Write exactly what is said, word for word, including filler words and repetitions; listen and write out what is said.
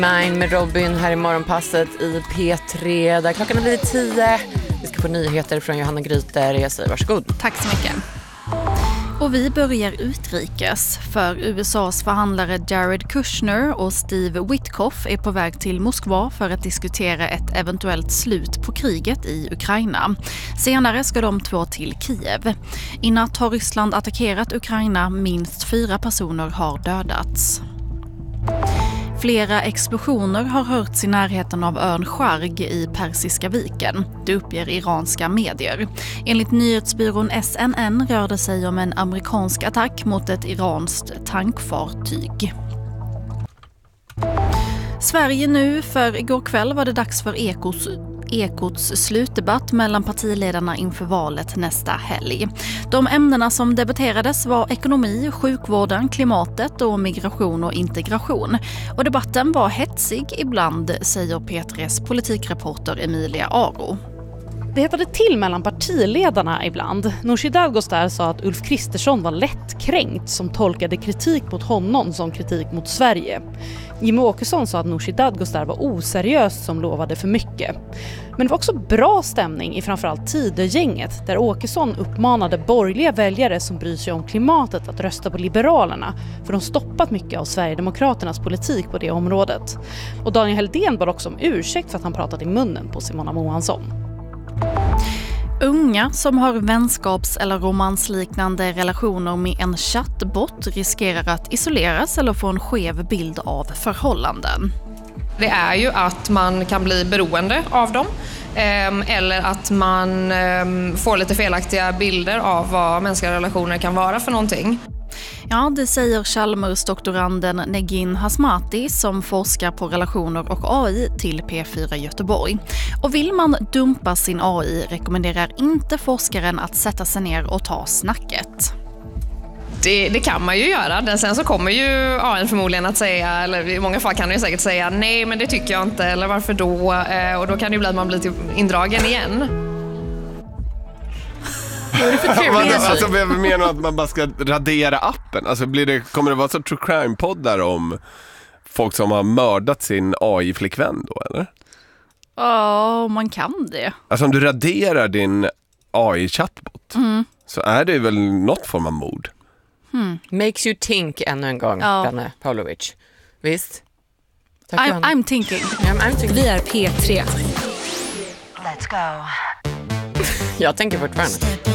Mine med Robin här i morgonpasset i P tre där klockan har blivit tio. Vi ska få nyheter från Johanna Gryter. Jag säger varsågod. Tack så mycket. Och vi börjar utrikes, för U S A:s förhandlare Jared Kushner och Steve Witkoff är på väg till Moskva för att diskutera ett eventuellt slut på kriget i Ukraina. Senare ska de två till Kiev. I natt har Ryssland attackerat Ukraina, minst fyra personer har dödats. Flera explosioner har hörts i närheten av ön Sharg i Persiska viken. Det uppger iranska medier. Enligt nyhetsbyrån S N N rör det sig om en amerikansk attack mot ett iranskt tankfartyg. Sverige nu, för igår kväll var det dags för Ekos Ekots slutdebatt mellan partiledarna inför valet nästa helg. De ämnena som debatterades var ekonomi, sjukvården, klimatet och migration och integration. Och debatten var hetsig ibland, säger P tre:s politikreporter Emilia Aro. Det hettade till mellan partiledarna ibland. Nooshi Dadgostar sa att Ulf Kristersson var lättkränkt som tolkade kritik mot honom som kritik mot Sverige. Jimmie Åkesson sa att Nooshi Dadgostar var oseriös som lovade för mycket. Men det var också bra stämning i framförallt Tidögänget där Åkesson uppmanade borgerliga väljare som bryr sig om klimatet att rösta på Liberalerna för de stoppat mycket av Sverigedemokraternas politik på det området. Och Daniel Heldén bad också om ursäkt för att han pratat i munnen på Simona Mohansson. Unga som har vänskaps- eller romansliknande relationer med en chattbot riskerar att isoleras eller få en skev bild av förhållanden. Det är ju att man kan bli beroende av dem eller att man får lite felaktiga bilder av vad mänskliga relationer kan vara för någonting. Ja, det säger Chalmers-doktoranden Negin Hasmati som forskar på relationer och A I till P fyra Göteborg. Och vill man dumpa sin A I rekommenderar inte forskaren att sätta sig ner och ta snacket. Det, det kan man ju göra. Sen så kommer ju A I förmodligen att säga, eller i många fall kan det ju säkert säga nej men det tycker jag inte, eller varför då? Och då kan det ju bli att man blir typ indragen igen. Alltså, jag menar att man bara ska radera appen. Alltså, blir det, kommer det vara så true crime-poddar om folk som har mördat sin A I-flickvän då, eller? Ja, man kan det. Alltså om du raderar din A I-chatbot mm. så är det väl något form av mord. Hmm. Makes you think ännu en gång, ja. Danne Pavlovic. Visst? Tack, I'm, I'm thinking. I'm, I'm thinking. Vi är P tre. Let's go. Jag tänker fortfarande.